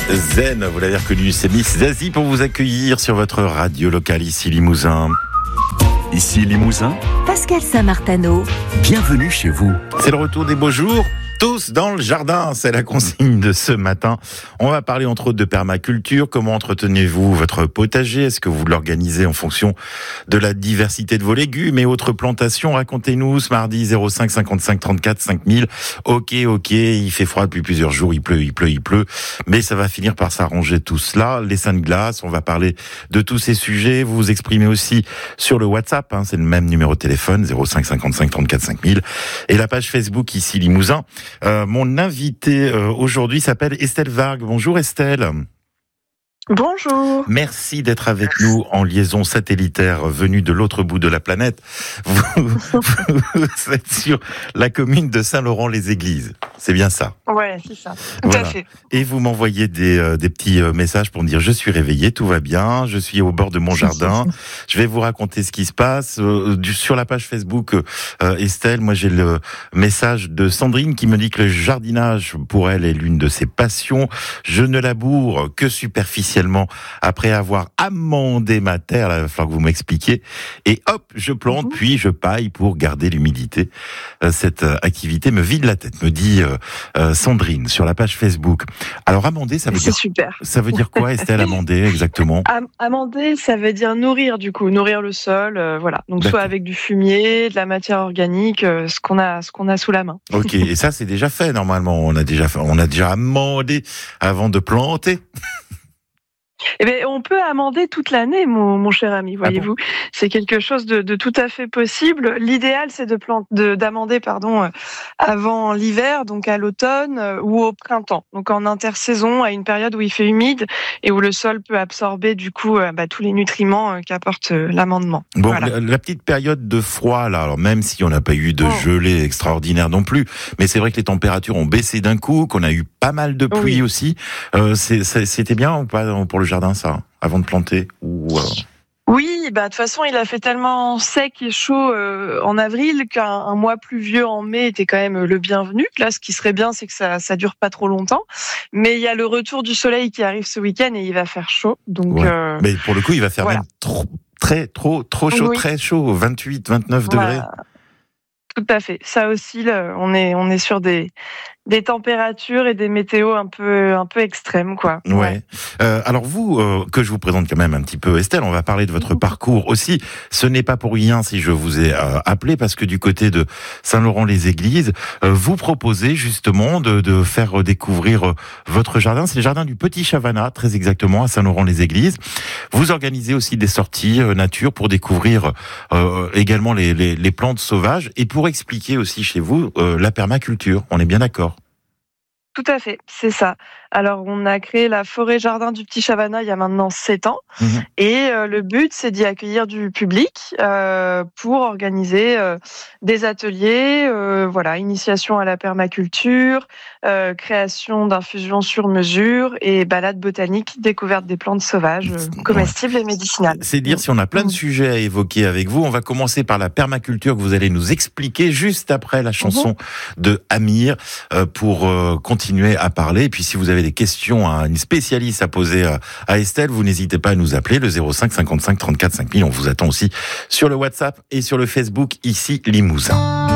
Zen, vous l'avez reconnu, c'est Miss Zazie pour vous accueillir sur votre radio locale ici Limousin. Ici Limousin, Pascal Saint-Martano. bienvenue chez vous. C'est le retour des beaux jours. Tous dans le jardin, c'est la consigne de ce matin. On va parler entre autres de permaculture. Comment entretenez-vous votre potager? Est-ce que vous l'organisez en fonction de la diversité de vos légumes et autres plantations? Racontez-nous ce mardi 05 55 34 5000. Ok, il fait froid depuis plusieurs jours, il pleut. Mais ça va finir par s'arranger tout cela. Les seins de glace, on va parler de tous ces sujets. Vous vous exprimez aussi sur le WhatsApp, c'est le même numéro de téléphone, 05 55 34 5000. Et la page Facebook ici Limousin. Mon invité aujourd'hui s'appelle Estelle Vargue. Bonjour Estelle. Bonjour. Merci d'être avec nous en liaison satellitaire venue de l'autre bout de la planète. Vous êtes sur la commune de Saint-Laurent-les-Églises. C'est bien ça? Ouais, c'est ça. Tout à fait. Et vous m'envoyez des petits messages pour me dire je suis réveillé, tout va bien, je suis au bord de mon jardin. Je vais vous raconter ce qui se passe. Sur la page Facebook, Estelle, moi j'ai le message de Sandrine qui me dit que le jardinage pour elle est l'une de ses passions. Je ne laboure que superficiellement après avoir amendé ma terre. Là, il va falloir que vous m'expliquiez. Et hop, je plante, puis je paille pour garder l'humidité. Cette activité me vide la tête, me dit Sandrine sur la page Facebook. Alors amender, ça veut dire super. Ça veut dire quoi, Estelle, amender exactement? Amender, ça veut dire nourrir le sol, voilà. Donc D'accord. soit avec du fumier, de la matière organique, ce qu'on a sous la main. Ok, et ça c'est déjà fait normalement. On a déjà amendé avant de planter. Eh bien, on peut amender toute l'année, mon cher ami, voyez-vous. C'est quelque chose de tout à fait possible. L'idéal, c'est d'amender avant l'hiver, donc à l'automne ou au printemps. Donc en intersaison, à une période où il fait humide et où le sol peut absorber du coup tous les nutriments qu'apporte l'amendement. Bon, voilà. la petite période de froid là, alors même si on n'a pas eu de gelée extraordinaire non plus, mais c'est vrai que les températures ont baissé d'un coup, qu'on a eu pas mal de pluie aussi. C'était bien ou pas pour le jardin ça, avant de planter Oui, de toute façon, il a fait tellement sec et chaud en avril qu'un mois pluvieux en mai était quand même le bienvenu. Là, ce qui serait bien, c'est que ça dure pas trop longtemps. Mais il y a le retour du soleil qui arrive ce week-end et il va faire chaud. Donc, mais pour le coup, il va faire même trop chaud, très chaud, 28, 29 degrés. Tout à fait. Ça aussi, on est sur des températures et des météos un peu extrêmes, quoi. Ouais. Alors vous, que je vous présente quand même un petit peu, Estelle, on va parler de votre parcours aussi. Ce n'est pas pour rien si je vous ai appelé, parce que du côté de Saint-Laurent-les-Églises, vous proposez justement de faire découvrir votre jardin. C'est le jardin du Petit Chavanat, très exactement, à Saint-Laurent-les-Églises. Vous organisez aussi des sorties nature pour découvrir également les plantes sauvages et pour expliquer aussi chez vous la permaculture. On est bien d'accord? Tout à fait, c'est ça. Alors, on a créé la forêt jardin du Petit Chavanat il y a maintenant 7 ans. Et le but, c'est d'y accueillir du public pour organiser des ateliers, initiation à la permaculture, création d'infusions sur mesure et balades botaniques, découverte des plantes sauvages, comestibles et médicinales. C'est dire si on a plein de sujets à évoquer avec vous. On va commencer par la permaculture que vous allez nous expliquer juste après la chanson de Amir pour continuer à parler. Et puis si vous avez des questions à une spécialiste à poser à Estelle, vous n'hésitez pas à nous appeler, le 05 55 34 5000. On vous attend aussi sur le WhatsApp et sur le Facebook ici Limousin.